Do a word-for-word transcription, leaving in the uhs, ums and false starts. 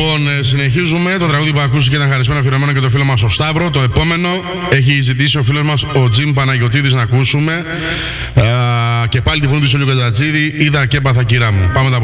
Λοιπόν, ε, συνεχίζουμε. Το τραγούδι που ακούστηκε ήταν χαρισμένο, αφιερωμένο και το φίλο μας ο Σταύρο. Το επόμενο έχει ζητήσει ο φίλος μας ο Τζιμ Παναγιωτίδης να ακούσουμε. Ε, και πάλι τη φωνή του Σολιού Κατσατζίδη. Είδα και έπαθα, κυρά μου. Πάμε τα